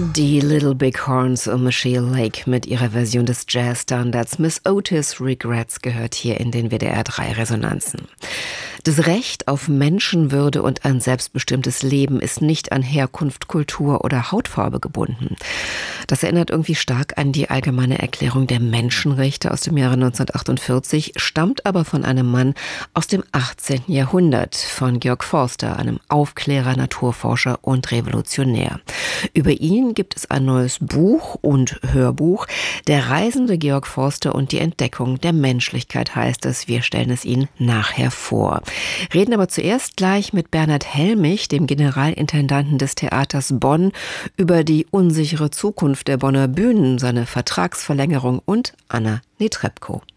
Die Little Big Horns und Michelle Lake mit ihrer Version des Jazzstandards Miss Otis Regrets gehört hier in den WDR 3 Resonanzen. Das Recht auf Menschenwürde und ein selbstbestimmtes Leben ist nicht an Herkunft, Kultur oder Hautfarbe gebunden. Das erinnert irgendwie stark an die Allgemeine Erklärung der Menschenrechte aus dem Jahre 1948, stammt aber von einem Mann aus dem 18. Jahrhundert, von Georg Forster, einem Aufklärer, Naturforscher und Revolutionär. Über ihn gibt es ein neues Buch und Hörbuch. Der reisende Georg Forster und die Entdeckung der Menschlichkeit heißt es. Wir stellen es Ihnen nachher vor. Reden aber zuerst gleich mit Bernhard Helmich, dem Generalintendanten des Theaters Bonn, über die unsichere Zukunft der Bonner Bühnen, seine Vertragsverlängerung und Anna Netrebko.